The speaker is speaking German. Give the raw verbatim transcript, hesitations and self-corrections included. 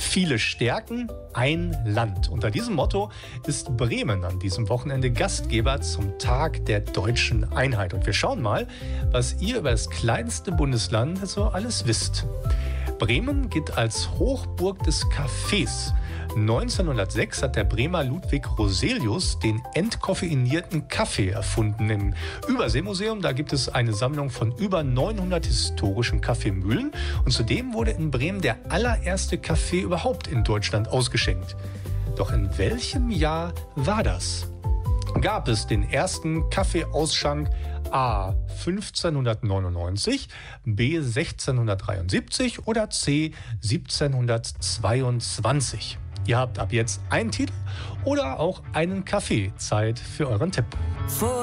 Viele Stärken, ein Land. Unter diesem Motto ist Bremen an diesem Wochenende Gastgeber zum Tag der deutschen Einheit. Und wir schauen mal, was ihr über das kleinste Bundesland so alles wisst. Bremen gilt als Hochburg des Kaffees. neunzehnhundertsechs hat der Bremer Ludwig Roselius den entkoffeinierten Kaffee erfunden. Im Überseemuseum, da gibt es eine Sammlung von über neunhundert historischen Kaffeemühlen. Und zudem wurde in Bremen der allererste Kaffee überhaupt in Deutschland ausgeschenkt. Doch in welchem Jahr war das? Gab es den ersten Kaffeeausschank A. fünfzehnhundertneunundneunzig, B. sechzehnhundertdreiundsiebzig oder C. siebzehnhundertzweiundzwanzig? Ihr habt ab jetzt einen Titel oder auch einen Kaffee. Zeit für euren Tipp.